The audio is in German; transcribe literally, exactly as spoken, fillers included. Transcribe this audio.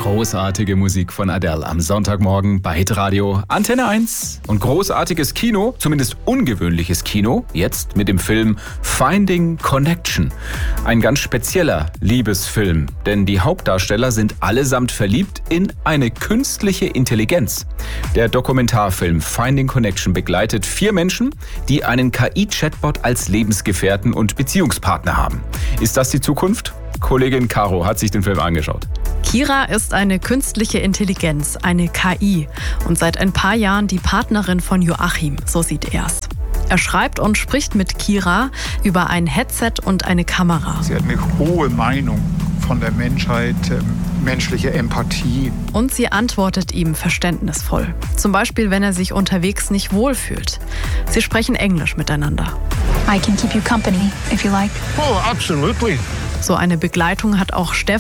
Großartige Musik von Adele am Sonntagmorgen bei Hitradio Antenne eins. Und großartiges Kino, zumindest ungewöhnliches Kino, jetzt mit dem Film Finding Connection. Ein ganz spezieller Liebesfilm, denn die Hauptdarsteller sind allesamt verliebt in eine künstliche Intelligenz. Der Dokumentarfilm Finding Connection begleitet vier Menschen, die einen K I-Chatbot als Lebensgefährten und Beziehungspartner haben. Ist das die Zukunft? Kollegin Caro hat sich den Film angeschaut. Kira ist eine künstliche Intelligenz, eine K I und seit ein paar Jahren die Partnerin von Joachim, so sieht er es. Er schreibt und spricht mit Kira über ein Headset und eine Kamera. Sie hat eine hohe Meinung von der Menschheit, ähm, menschliche Empathie. Und sie antwortet ihm verständnisvoll. Zum Beispiel, wenn er sich unterwegs nicht wohlfühlt. Sie sprechen Englisch miteinander. I can keep you company, if you like. Oh, absolutely. So eine Begleitung hat auch Stefan